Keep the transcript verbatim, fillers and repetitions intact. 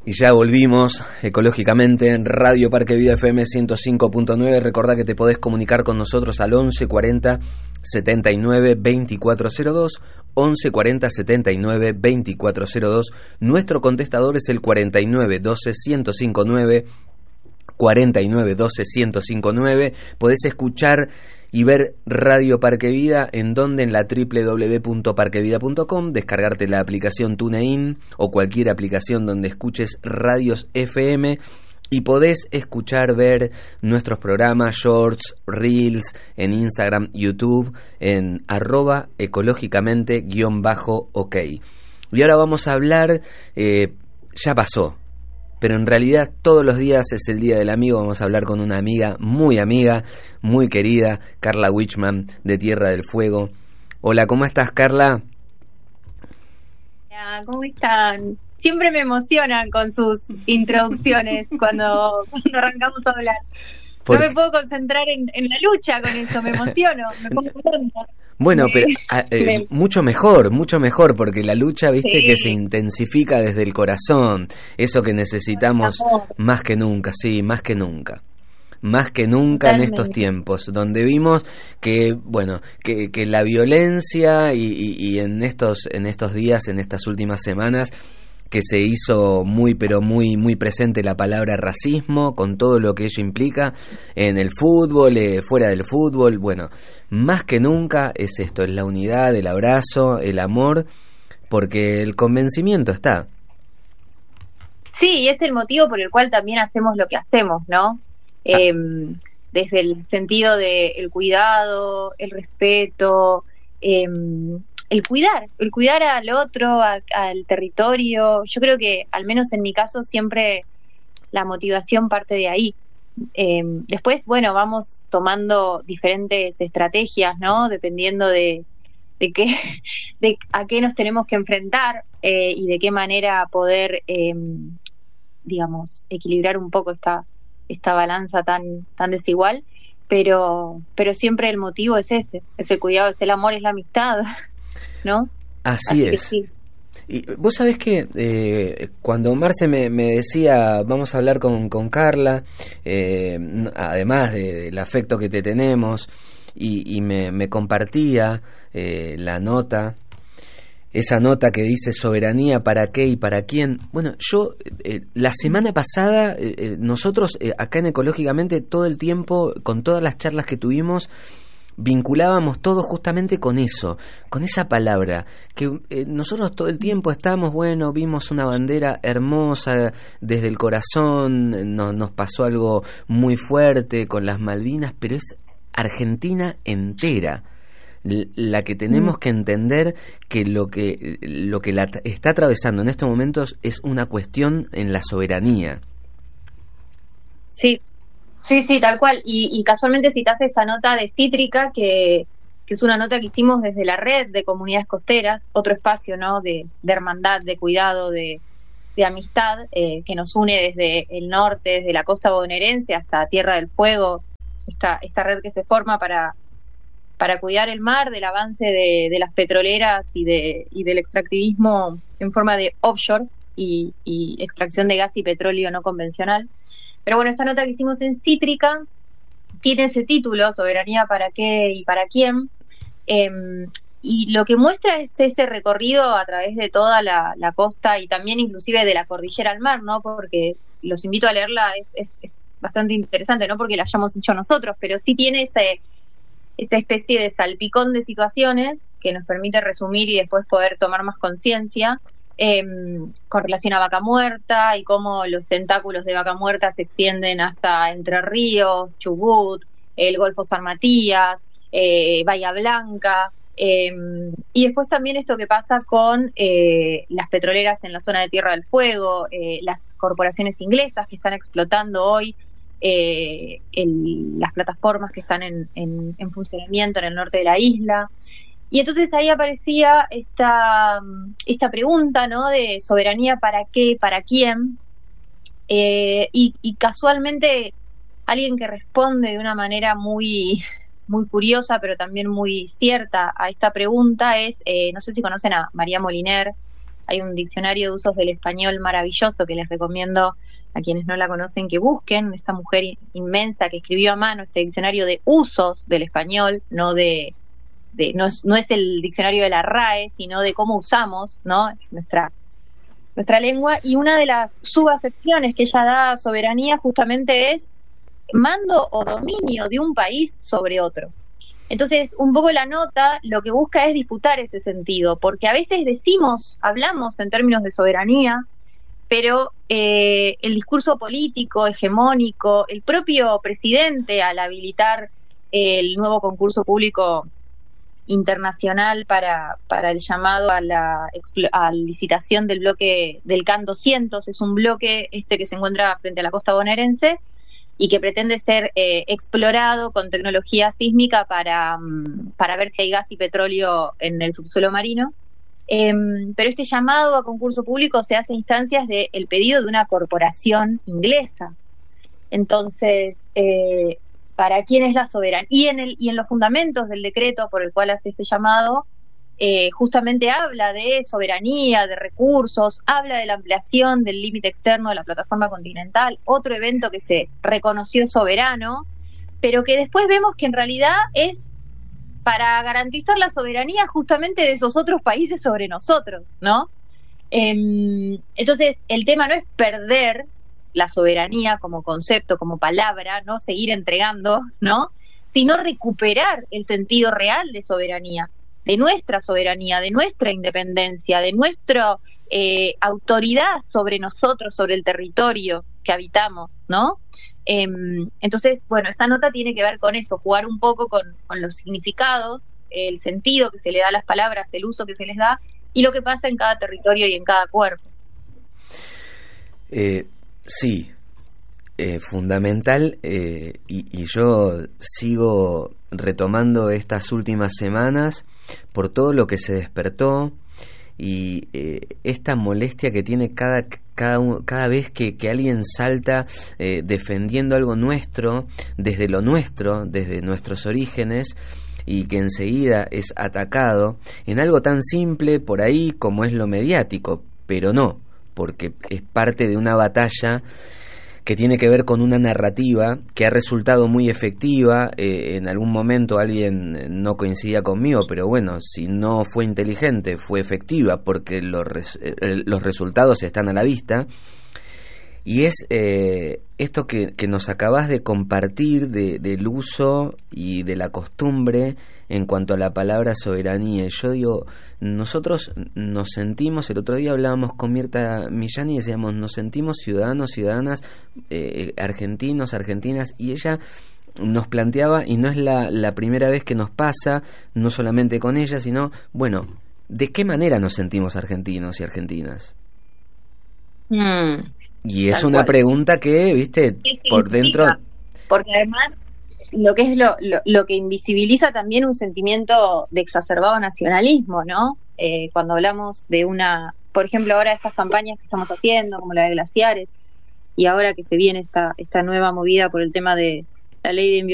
Y ya volvimos ecológicamente en Radio Parque Vida F M ciento cinco punto nueve. Recordá que te podés comunicar con nosotros al once cuarenta setenta y nueve veinticuatro cero dos, once cuarenta setenta y nueve veinticuatro cero dos. Nuestro contestador es el cuarenta y nueve doce ciento cincuenta y nueve, cuarenta y nueve doce ciento cincuenta y nueve. Podés escuchar y ver Radio Parque Vida en donde en la doble u doble u doble u punto parquevida punto com, descargarte la aplicación TuneIn o cualquier aplicación donde escuches radios F M y podés escuchar, ver nuestros programas, shorts, reels en Instagram, YouTube, en arroba ecológicamente guión bajo ok. Y ahora vamos a hablar, eh, ya pasó, pero en realidad todos los días es el Día del Amigo. Vamos a hablar con una amiga, muy amiga, muy querida, Carla Wichmann, de Tierra del Fuego. Hola, ¿cómo estás, Carla? Hola, ¿cómo están? Siempre me emocionan con sus introducciones cuando, cuando arrancamos a hablar. No me puedo concentrar en, en la lucha con eso, me emociono, me pongo contenta. Bueno, pero eh, mucho mejor, mucho mejor, porque la lucha, viste, sí, que se intensifica desde el corazón, eso que necesitamos más que nunca, sí, más que nunca. Más que nunca Totalmente. En estos tiempos, donde vimos que, bueno, que, que la violencia y, y, y en estos, en estos días, en estas últimas semanas, que se hizo muy pero muy muy presente la palabra racismo con todo lo que ello implica en el fútbol, eh, fuera del fútbol. Bueno, más que nunca es esto, es la unidad, el abrazo, el amor, porque el convencimiento está. Sí, y es el motivo por el cual también hacemos lo que hacemos, ¿no? Ah. Eh, desde el sentido de el cuidado, el respeto, eh, el cuidar, el cuidar al otro, a, al territorio. Yo creo que, al menos en mi caso, siempre la motivación parte de ahí. Eh, después, bueno, vamos tomando diferentes estrategias, ¿no? Dependiendo de, de qué, de a qué nos tenemos que enfrentar eh, y de qué manera poder, eh, digamos, equilibrar un poco esta, esta balanza tan, tan desigual. Pero, pero siempre el motivo es ese, es el cuidado, es el amor, es la amistad, ¿no? Así, Así es. Sí. Y vos sabés que eh, cuando Marce me, me decía vamos a hablar con, con Carla, eh, además de, del afecto que te tenemos, y, y me, me compartía eh, la nota, esa nota que dice soberanía para qué y para quién. Bueno, yo eh, la semana pasada eh, nosotros eh, acá en Ecológicamente todo el tiempo, con todas las charlas que tuvimos, vinculábamos todo justamente con eso, con esa palabra, que eh, nosotros todo el tiempo estábamos, bueno, vimos una bandera hermosa desde el corazón, no, nos pasó algo muy fuerte con las Malvinas, pero es Argentina entera la que tenemos que entender que lo que lo que la está atravesando en estos momentos es una cuestión en la soberanía. Sí. Sí, sí, tal cual. Y, y casualmente citás esta nota de Cítrica, que, que es una nota que hicimos desde la red de comunidades costeras, otro espacio, ¿no? De, de hermandad, de cuidado, de, de amistad, eh, que nos une desde el norte, desde la costa bonaerense hasta Tierra del Fuego, esta, esta red que se forma para, para cuidar el mar, del avance de, de las petroleras y, de, y del extractivismo en forma de offshore y, y extracción de gas y petróleo no convencional. Pero bueno, esta nota que hicimos en Cítrica tiene ese título, Soberanía para qué y para quién, eh, y lo que muestra es ese recorrido a través de toda la, la costa y también inclusive de la cordillera al mar, ¿no? Porque los invito a leerla, es, es, es bastante interesante, no porque la hayamos hecho nosotros, pero sí tiene ese, esa especie de salpicón de situaciones que nos permite resumir y después poder tomar más conciencia. Eh, con relación a Vaca Muerta y cómo los tentáculos de Vaca Muerta se extienden hasta Entre Ríos, Chubut, el Golfo San Matías, eh, Bahía Blanca, eh, y después también esto que pasa con eh, las petroleras en la zona de Tierra del Fuego, eh, las corporaciones inglesas que están explotando hoy eh, el, las plataformas que están en, en, en funcionamiento en el norte de la isla. Y entonces ahí aparecía esta, esta pregunta, ¿no? De soberanía para qué, para quién, eh, y, y casualmente alguien que responde de una manera muy, muy curiosa, pero también muy cierta a esta pregunta es, eh, no sé si conocen a María Moliner, Hay un diccionario de usos del español maravilloso que les recomiendo a quienes no la conocen que busquen. Esta mujer inmensa que escribió a mano este diccionario de usos del español, no de, de no, es, no es el diccionario de la R A E, sino de cómo usamos, ¿no? nuestra nuestra lengua. Y una de las subacepciones que ella da a soberanía justamente es mando o dominio de un país sobre otro. Entonces, un poco la nota lo que busca es disputar ese sentido, porque a veces decimos, hablamos en términos de soberanía, pero eh, el discurso político, hegemónico, el propio presidente al habilitar el nuevo concurso público internacional para, para el llamado a la a licitación del bloque del C A N doscientos, es un bloque este que se encuentra frente a la costa bonaerense y que pretende ser eh, explorado con tecnología sísmica para, para ver si hay gas y petróleo en el subsuelo marino. Eh, pero este llamado a concurso público se hace a instancias del pedido de una corporación inglesa. Entonces, eh, ¿para quién es la soberanía? Y en, el, y en los fundamentos del decreto por el cual hace este llamado, eh, justamente habla de soberanía, de recursos, habla de la ampliación del límite externo de la plataforma continental, otro evento que se reconoció soberano, pero que después vemos que en realidad es para garantizar la soberanía justamente de esos otros países sobre nosotros, ¿no? Eh, entonces, el tema no es perder la soberanía como concepto, como palabra, no seguir entregando, ¿no? Sino recuperar el sentido real de soberanía, de nuestra soberanía, de nuestra independencia, de nuestra eh, autoridad sobre nosotros, sobre el territorio que habitamos, ¿no? Eh, entonces, bueno, esta nota tiene que ver con eso, jugar un poco con, con los significados, el sentido que se le da a las palabras, el uso que se les da y lo que pasa en cada territorio y en cada cuerpo. Eh, sí, eh, fundamental, eh, y, y yo sigo retomando estas últimas semanas por todo lo que se despertó y eh, esta molestia que tiene cada cada, cada vez que, que alguien salta eh, defendiendo algo nuestro, desde lo nuestro, desde nuestros orígenes, y que enseguida es atacado en algo tan simple por ahí como es lo mediático, pero no, porque es parte de una batalla que tiene que ver con una narrativa que ha resultado muy efectiva. Eh, en algún momento alguien no coincidía conmigo, pero bueno, si no fue inteligente, fue efectiva, porque los, res, eh, los resultados están a la vista. Y es eh, esto que, que nos acabas de compartir de, del uso y de la costumbre en cuanto a la palabra soberanía. Yo digo, nosotros nos sentimos, el otro día hablábamos con Mirta Millán y decíamos, nos sentimos ciudadanos, ciudadanas, eh, argentinos, argentinas, y ella nos planteaba, y no es la, la primera vez que nos pasa, no solamente con ella, sino, bueno, ¿de qué manera nos sentimos argentinos y argentinas? Mm. Y es Tal una cual. pregunta que, viste, por dentro... Porque además, lo que es lo, lo, lo que invisibiliza también un sentimiento de exacerbado nacionalismo, ¿no? Eh, cuando hablamos de una... Por ejemplo, ahora estas campañas que estamos haciendo, como la de glaciares, y ahora que se viene esta, esta nueva movida por el tema de la ley de